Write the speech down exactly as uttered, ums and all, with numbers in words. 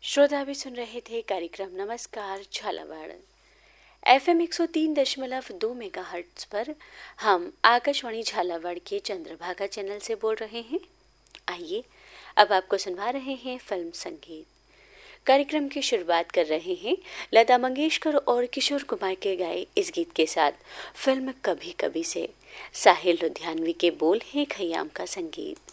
श्रोता भी सुन रहे थे कार्यक्रम नमस्कार झालावाड़ एफ एम एक सौ तीन दशमलव दो मेगा हर्ट्ज पर। हम आकाशवाणी झालावाड़ के चंद्रभागा चैनल से बोल रहे हैं। आइए अब आपको सुनवा रहे हैं फिल्म संगीत। कार्यक्रम की शुरुआत कर रहे हैं लता मंगेशकर और किशोर कुमार के गाए इस गीत के साथ। फिल्म कभी कभी से साहिल लुधियानवी के बोल हैं, खयाम का संगीत।